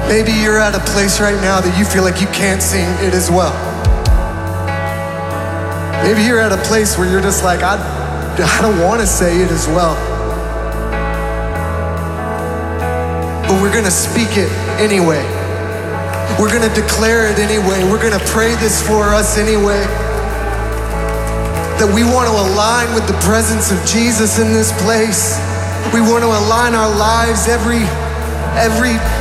Maybe you're at a place right now that you feel like you can't sing it as well. Maybe you're at a place where you're just like, I don't want to say it as well. But we're gonna speak it anyway. We're gonna declare it anyway. We're gonna pray this for us anyway. That we want to align with the presence of Jesus in this place. We want to align our lives every